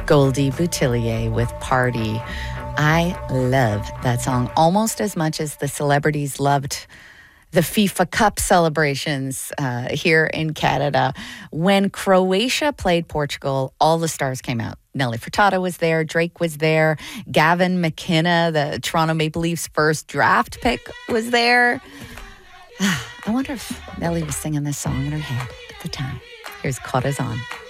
Goldie Boutillier with Party. I love that song almost as much as the celebrities loved the FIFA Cup celebrations here in Canada. When Croatia played Portugal, all the stars came out. Nelly Furtado was there, Drake was there, Gavin McKenna, the Toronto Maple Leafs first draft pick, was there. I wonder if Nelly was singing this song in her head at the time. Here's Corazon.